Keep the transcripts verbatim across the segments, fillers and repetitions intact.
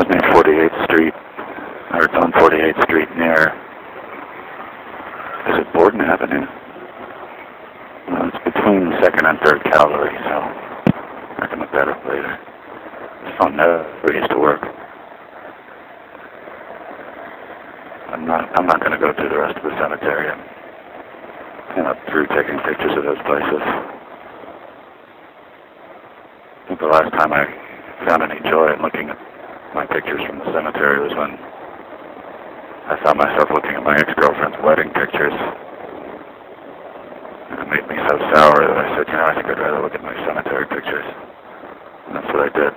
near forty-eighth Street, or it's on forty-eighth Street near, is it Borden Avenue? Well, it's between second and third Cavalry, so I can look that up later. This phone never used to work. I'm not, I'm not going to go through the rest of the cemetery. I'm kind of through taking pictures of those places. I think the last time I found any joy in looking at my pictures from the cemetery was when I found myself looking at my ex-girlfriend's wedding pictures. And it made me so sour that I said, you know, I think I'd rather look at my cemetery pictures. And that's what I did.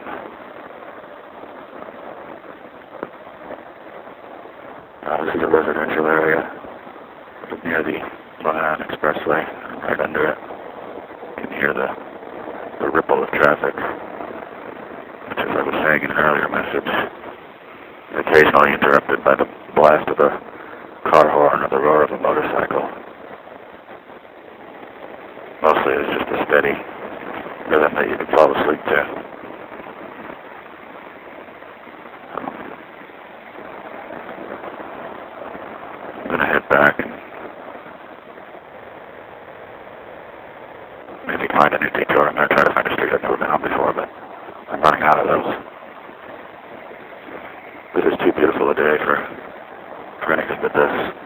Uh, this is a residential area near the Long Island Expressway. Right under it, you can hear the, the ripple of traffic, which, as I was saying in an earlier message, is occasionally interrupted by the blast of a car horn or the roar of a motorcycle. Mostly it's just a steady rhythm that you can fall asleep to. I'm going to head back and maybe find a new detour. I'm going to try to find a street I've never been on before, but I'm running out of those. This is too beautiful a day for, for anything but this.